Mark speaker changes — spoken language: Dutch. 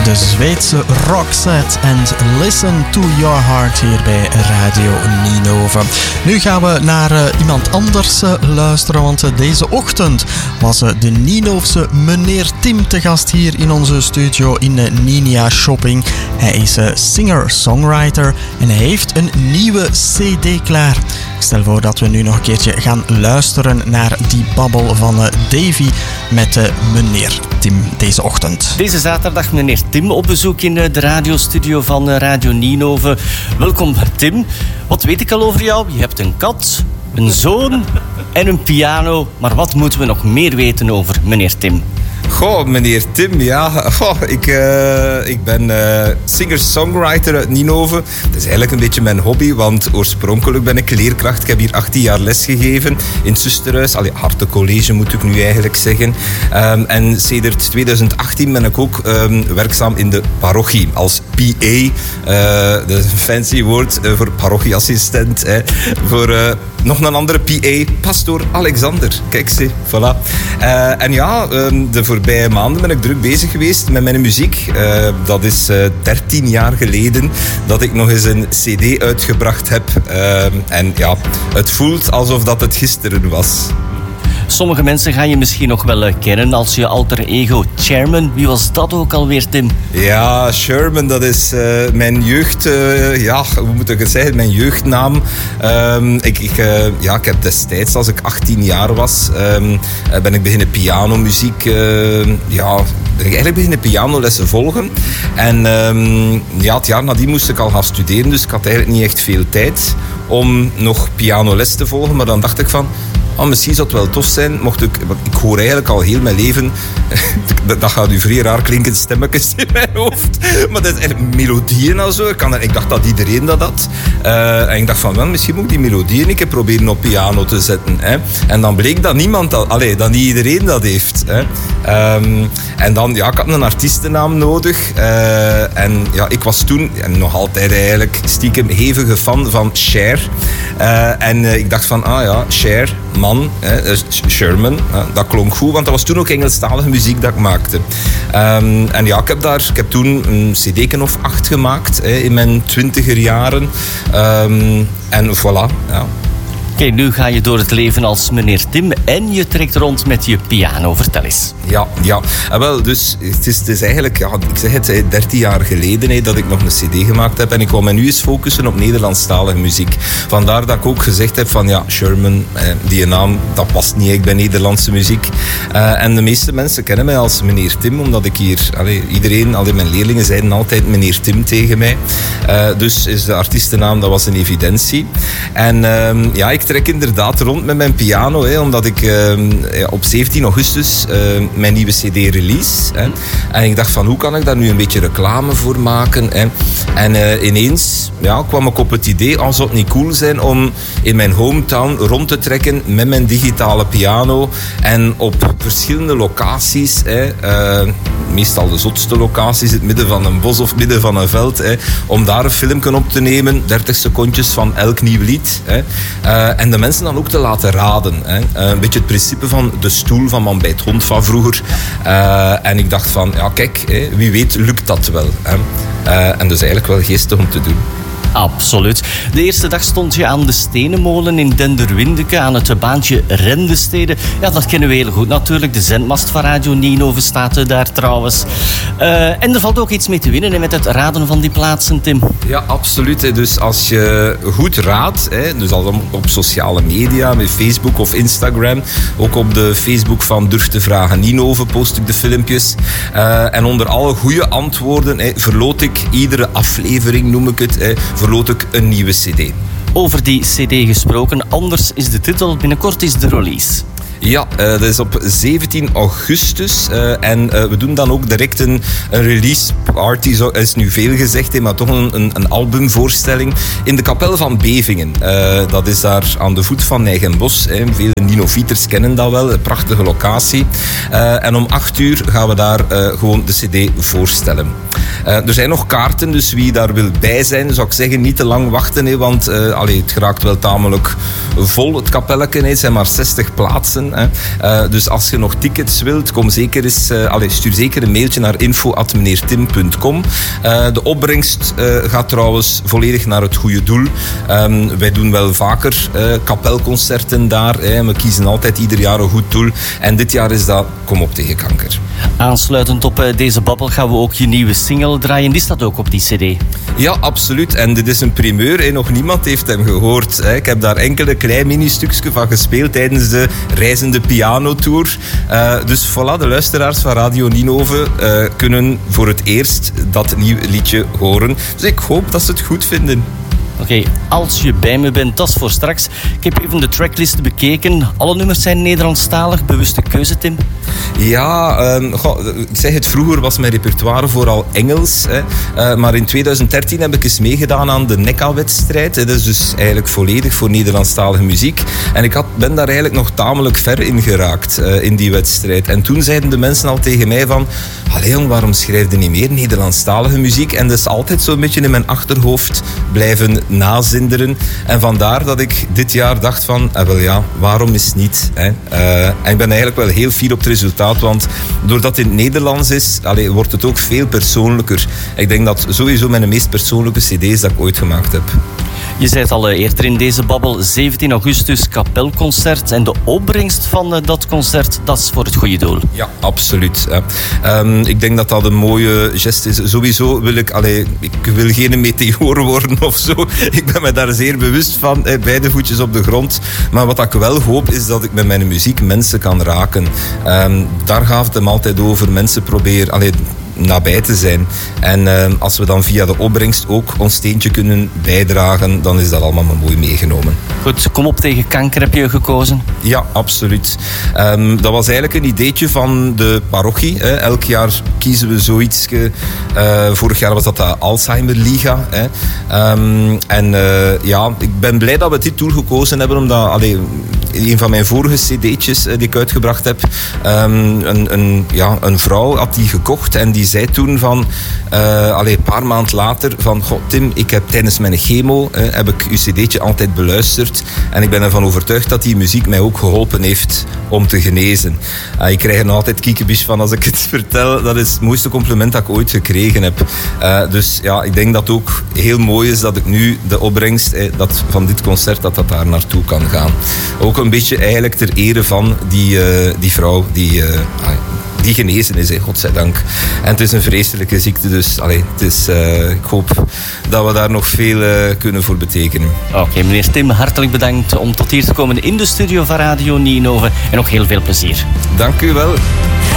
Speaker 1: de Zweedse Roxette en Listen to Your Heart hier bij Radio Ninove. Nu gaan we naar iemand anders luisteren, want deze ochtend was de Ninovse meneer Tim te gast hier in onze studio in Ninia Shopping. Hij is singer-songwriter en hij heeft een nieuwe CD klaar. Ik stel voor dat we nu nog een keertje gaan luisteren naar die babbel van Davy met meneer Tim deze ochtend.
Speaker 2: Deze zaterdag meneer Tim op bezoek in de radiostudio van Radio Ninove. Welkom Tim. Wat weet ik al over jou? Je hebt een kat, een zoon en een piano. Maar wat moeten we nog meer weten over meneer Tim?
Speaker 3: Goh, meneer Tim, ja. Ik ben singer-songwriter uit Ninove. Dat is eigenlijk een beetje mijn hobby, want oorspronkelijk ben ik leerkracht. Ik heb hier 18 jaar lesgegeven in het zusterhuis. Hartencollege moet ik nu eigenlijk zeggen. En sedert 2018 ben ik ook werkzaam in de parochie als PA. Dat is een fancy woord voor parochieassistent. Voor nog een andere PA, pastoor Alexander. Kijk ze, voilà. En ja, de voorbije maanden ben ik druk bezig geweest met mijn muziek. Dat is 13 jaar geleden dat ik nog eens een CD uitgebracht heb. En ja, het voelt alsof dat het gisteren was.
Speaker 2: Sommige mensen gaan je misschien nog wel kennen als je alter ego Chairman. Wie was dat ook alweer, Tim?
Speaker 3: Ja, Sherman, dat is mijn jeugd... hoe moet ik het zeggen? Mijn jeugdnaam. Ik heb destijds, als ik 18 jaar was, ben ik beginnen pianomuziek... ben ik eigenlijk beginnen pianolessen volgen. En het jaar nadien moest ik al gaan studeren, dus ik had eigenlijk niet echt veel tijd om nog pianoles te volgen. Maar dan dacht ik van... misschien zou het wel tof zijn, want ik hoor eigenlijk al heel mijn leven, dat gaat nu vrij raar klinken, stemmetjes in mijn hoofd, maar dat is eigenlijk melodieën en zo. Ik dacht dat iedereen dat had. En ik dacht van, misschien moet ik die melodieën een keer proberen op piano te zetten. Hè. En dan bleek dat dat niet iedereen dat heeft. Hè. En dan, ik had een artiestennaam nodig. En ik was toen, en nog altijd eigenlijk, stiekem hevige fan van Cher. En ik dacht van, Cher, man, Sherman, dat klonk goed, want dat was toen ook Engelstalige muziek dat ik maakte. Ik heb toen een cd'ken of 8 gemaakt in mijn 20er jaren. En voilà, ja.
Speaker 2: Oké, nu ga je door het leven als meneer Tim en je trekt rond met je piano. Vertel eens.
Speaker 3: Ja. Dus het is eigenlijk, ik zeg het, 13 jaar geleden dat ik nog een cd gemaakt heb. En ik wil me nu eens focussen op Nederlandstalige muziek. Vandaar dat ik ook gezegd heb van, Sherman, die naam, dat past niet echt bij Nederlandse muziek. En de meeste mensen kennen mij als meneer Tim, omdat ik hier, al mijn leerlingen zeiden altijd meneer Tim tegen mij. Dus is de artiestennaam, dat was een evidentie. En ik trek inderdaad rond met mijn piano, omdat ik op 17 augustus mijn nieuwe cd release. En ik dacht van, hoe kan ik daar nu een beetje reclame voor maken? En ineens kwam ik op het idee, zou het niet cool zijn om in mijn hometown rond te trekken met mijn digitale piano en op verschillende locaties, meestal de zotste locaties, het midden van een bos of midden van een veld, om daar een filmpje op te nemen, 30 secondjes van elk nieuw lied. En de mensen dan ook te laten raden. Een beetje het principe van de stoel van Man bij het Hond van vroeger. En ik dacht van, wie weet lukt dat wel. En dus eigenlijk wel geestig om te doen.
Speaker 2: Absoluut. De eerste dag stond je aan de Stenenmolen in Denderwindeke, aan het baantje Rendestede. Ja, dat kennen we heel goed natuurlijk. De zendmast van Radio Ninove staat daar trouwens. En er valt ook iets mee te winnen met het raden van die plaatsen, Tim.
Speaker 3: Ja, absoluut. Dus als je goed raadt, dus op sociale media, met Facebook of Instagram, ook op de Facebook van Durf te Vragen Ninove post ik de filmpjes. En onder alle goede antwoorden verloot ik iedere aflevering, noem ik het, verloot ik een nieuwe cd.
Speaker 2: Over die cd gesproken, anders is de titel, binnenkort is de release.
Speaker 3: Ja, dat is op 17 augustus. En we doen dan ook direct een release party. Zo is nu veel gezegd, maar toch een albumvoorstelling in de kapel van Bevingen. Dat is daar aan de voet van Nijgenbos. Vele Ninovieters kennen dat wel, een prachtige locatie. En om 8:00 gaan we daar gewoon de cd voorstellen. Er zijn nog kaarten, dus wie daar wil bij zijn, zou ik zeggen, niet te lang wachten. Want het geraakt wel tamelijk vol, het kapelletje. Het zijn maar 60 plaatsen. Hè. Dus als je nog tickets wilt, kom zeker eens, stuur zeker een mailtje naar info@meneertim.com. De opbrengst gaat trouwens volledig naar het goede doel. Wij doen wel vaker kapelconcerten daar. We kiezen altijd ieder jaar een goed doel. En dit jaar is dat Kom op tegen kanker.
Speaker 2: Aansluitend op deze babbel gaan we ook je nieuwe single draaien. Die staat ook op die cd.
Speaker 3: Ja, absoluut. En dit is een primeur. Nog niemand heeft hem gehoord. Ik heb daar enkele klein mini-stukje van gespeeld tijdens de reizende pianotour. Dus voilà, de luisteraars van Radio Ninove kunnen voor het eerst dat nieuwe liedje horen. Dus ik hoop dat ze het goed vinden.
Speaker 2: Oké, als je bij me bent, dat is voor straks. Ik heb even de tracklist bekeken. Alle nummers zijn Nederlandstalig. Bewuste keuze, Tim?
Speaker 3: Ja, ik zeg het, vroeger was mijn repertoire vooral Engels. Maar in 2013 heb ik eens meegedaan aan de NECA-wedstrijd. Dat is dus eigenlijk volledig voor Nederlandstalige muziek. En ik ben daar eigenlijk nog tamelijk ver in geraakt in die wedstrijd. En toen zeiden de mensen al tegen mij van... Allee jong, waarom schrijf je niet meer Nederlandstalige muziek? En dat is altijd zo'n beetje in mijn achterhoofd blijven nazinderen. En vandaar dat ik dit jaar dacht van... wel ja, waarom is het niet? En ik ben eigenlijk wel heel fier op het resultaat, want doordat het in het Nederlands is, wordt het ook veel persoonlijker. Ik denk dat sowieso mijn meest persoonlijke cd's dat ik ooit gemaakt heb.
Speaker 2: Je zei het al eerder in deze babbel, 17 augustus kapelconcert. En de opbrengst van dat concert, dat is voor het goede doel. Ja,
Speaker 3: absoluut. Ik denk dat dat een mooie geste is. Sowieso wil ik wil geen meteoor worden of zo. Ik ben me daar zeer bewust van, beide voetjes op de grond. Maar wat ik wel hoop, is dat ik met mijn muziek mensen kan raken. Daar gaat het hem altijd over. Mensen proberen... nabij te zijn. En als we dan via de opbrengst ook ons steentje kunnen bijdragen, dan is dat allemaal maar mooi meegenomen.
Speaker 2: Goed, Kom op tegen kanker heb je gekozen?
Speaker 3: Ja, absoluut. Dat was eigenlijk een ideetje van de parochie. Elk jaar kiezen we zoiets. Vorig jaar was dat de Alzheimer Liga. Ik ben blij dat we dit doel gekozen hebben, omdat een van mijn vorige cd'tjes die ik uitgebracht heb, een vrouw had die gekocht en die zei toen van, een paar maanden later, van, goh, Tim, ik heb tijdens mijn chemo, heb ik uw cd'tje altijd beluisterd en ik ben ervan overtuigd dat die muziek mij ook geholpen heeft om te genezen. Ik krijg er nog altijd kiekebis van als ik het vertel. Dat is het mooiste compliment dat ik ooit gekregen heb. Dus ja, ik denk dat het ook heel mooi is dat ik nu de opbrengst van dit concert, dat daar naartoe kan gaan. Ook een beetje eigenlijk ter ere van die vrouw die genezen is, godzijdank. En het is een vreselijke ziekte, dus ik hoop dat we daar nog veel kunnen voor betekenen.
Speaker 2: Oké, meneer Tim, hartelijk bedankt om tot hier te komen in de studio van Radio Ninove en nog heel veel plezier.
Speaker 3: Dank u wel.